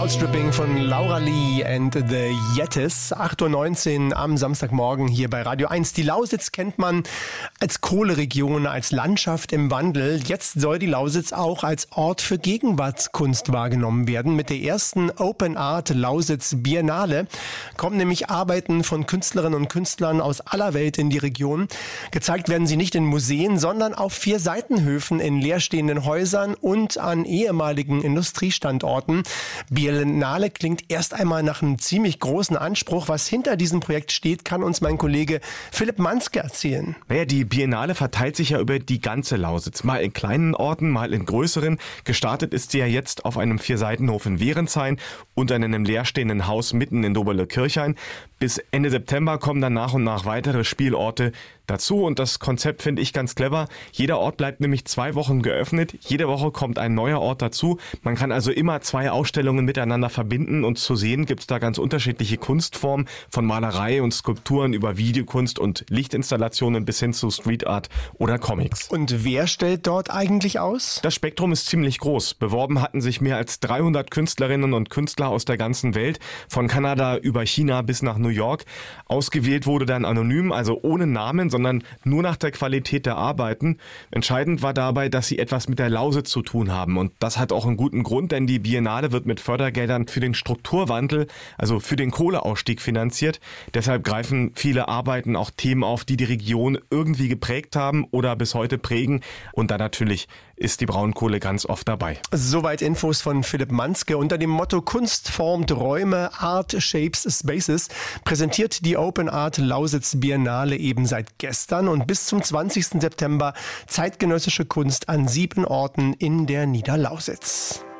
Cloudstripping von Laura Lee and the Yetis. 8:19 Uhr am Samstagmorgen hier bei Radio 1. Die Lausitz kennt man als Kohleregion, als Landschaft im Wandel. Jetzt soll die Lausitz auch als Ort für Gegenwartskunst wahrgenommen werden. Mit der ersten Open Art Lausitz Biennale kommen nämlich Arbeiten von Künstlerinnen und Künstlern aus aller Welt in die Region. Gezeigt werden sie nicht in Museen, sondern auf 4 Seitenhöfen in leerstehenden Häusern und an ehemaligen Industriestandorten. Biennale klingt erst einmal nach einem ziemlich großen Anspruch. Was hinter diesem Projekt steht, kann uns mein Kollege Philipp Manske erzählen. Naja, die Biennale verteilt sich ja über die ganze Lausitz. Mal in kleinen Orten, mal in größeren. Gestartet ist sie ja jetzt auf einem 4-Seitenhof in Wehrenstein und in einem leerstehenden Haus mitten in Doberle-Kirchhain. Bis Ende September kommen dann nach und nach weitere Spielorte dazu und das Konzept finde ich ganz clever. Jeder Ort bleibt nämlich 2 Wochen geöffnet. Jede Woche kommt ein neuer Ort dazu. Man kann also immer 2 Ausstellungen miteinander verbinden und zu sehen gibt es da ganz unterschiedliche Kunstformen, von Malerei und Skulpturen über Videokunst und Lichtinstallationen bis hin zu Street Art oder Comics. Und wer stellt dort eigentlich aus? Das Spektrum ist ziemlich groß. Beworben hatten sich mehr als 300 Künstlerinnen und Künstler aus der ganzen Welt, von Kanada über China bis nach New York. Ausgewählt wurde dann anonym, also ohne Namen, sondern nur nach der Qualität der Arbeiten. Entscheidend war dabei, dass sie etwas mit der Lausitz zu tun haben. Und das hat auch einen guten Grund, denn die Biennale wird mit Fördergeldern für den Strukturwandel, also für den Kohleausstieg finanziert. Deshalb greifen viele Arbeiten auch Themen auf, die die Region irgendwie geprägt haben oder bis heute prägen. Und da natürlich ist die Braunkohle ganz oft dabei. Soweit Infos von Philipp Manske. Unter dem Motto Kunst formt Räume, Art shapes spaces präsentiert die Open Art Lausitz Biennale eben seit gestern und bis zum 20. September zeitgenössische Kunst an 7 Orten in der Niederlausitz.